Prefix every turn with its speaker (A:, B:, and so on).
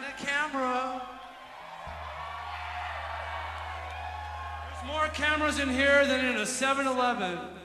A: a camera. There's more cameras in here than in a 7-Eleven.